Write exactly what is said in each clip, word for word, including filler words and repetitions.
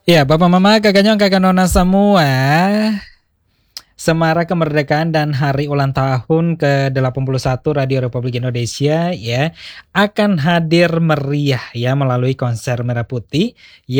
Ya, Bapak Mama, Kakak Nyong, Kakak Nona semua, Semarak Kemerdekaan dan Hari Ulang Tahun ke delapan puluh satu Radio Republik Indonesia ya akan hadir meriah ya melalui konser Merah Putih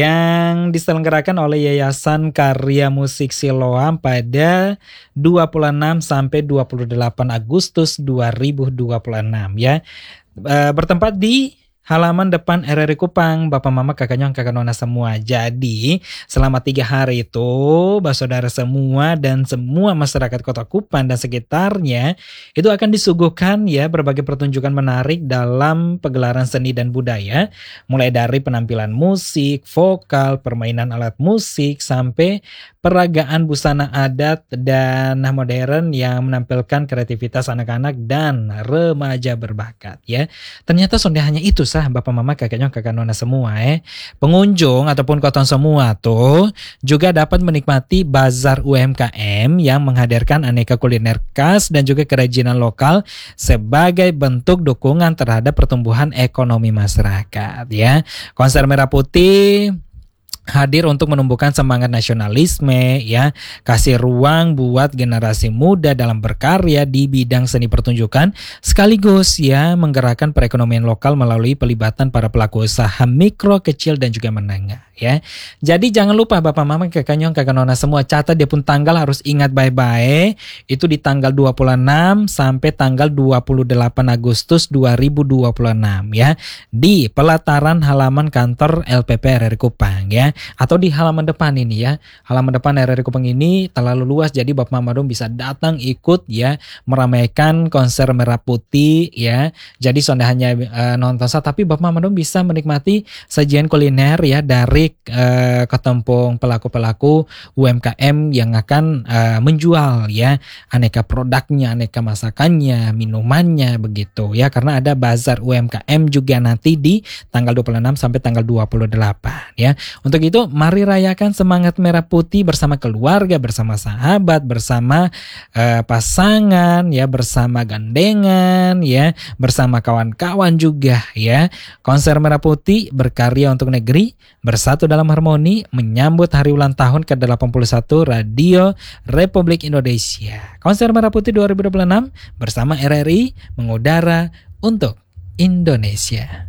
yang diselenggarakan oleh Yayasan Karya Musik Siloam pada dua puluh enam sampai dua puluh delapan Agustus dua ribu dua puluh enam ya. E, bertempat di halaman depan R R I Kupang, Bapak Mama, Kakak Nyong, Kakak Nona semua. Jadi selama tiga hari itu, saudara semua dan semua masyarakat Kota Kupang dan sekitarnya itu akan disuguhkan ya berbagai pertunjukan menarik dalam pegelaran seni dan budaya, mulai dari penampilan musik, vokal, permainan alat musik sampai peragaan busana adat dan modern yang menampilkan kreativitas anak-anak dan remaja berbakat ya. Ternyata sonde hanya itu sah Bapak Mama, Kakak Nyong, Kakak Nona semua eh. Pengunjung ataupun koton semua tuh juga dapat menikmati bazar U M K M yang menghadirkan aneka kuliner khas dan juga kerajinan lokal sebagai bentuk dukungan terhadap pertumbuhan ekonomi masyarakat ya. Konser Merah Putih hadir untuk menumbuhkan semangat nasionalisme ya, kasih ruang buat generasi muda dalam berkarya di bidang seni pertunjukan sekaligus ya menggerakkan perekonomian lokal melalui pelibatan para pelaku usaha mikro, kecil dan juga menengah ya. Jadi jangan lupa Bapak Mama, Kakak Nyong, Kakak Nona semua, catat dia pun tanggal harus ingat baik-baik. Itu di tanggal dua puluh enam sampai tanggal dua puluh delapan Agustus dua ribu dua puluh enam ya di pelataran halaman kantor L P P R R I Kupang ya. Atau di halaman depan ini ya. Halaman depan R R I Kupang ini terlalu luas, jadi Bapak Mama dong bisa datang ikut ya meramaikan konser Merah Putih ya. Jadi sonda hanya uh, nonton saja, tapi Bapak Mama dong bisa menikmati sajian kuliner ya dari uh, ketempung pelaku-pelaku U M K M yang akan uh, menjual ya aneka produknya, aneka masakannya, minumannya begitu ya. Karena ada bazar U M K M juga nanti di tanggal dua puluh enam sampai tanggal dua puluh delapan ya. Untuk itu mari rayakan semangat Merah Putih bersama keluarga, bersama sahabat, bersama uh, pasangan ya, bersama gandengan ya, bersama kawan-kawan juga ya. Konser Merah Putih berkarya untuk negeri, bersatu dalam harmoni menyambut hari ulang tahun ke delapan puluh satu Radio Republik Indonesia. Konser Merah Putih dua ribu dua puluh enam bersama R R I mengudara untuk Indonesia.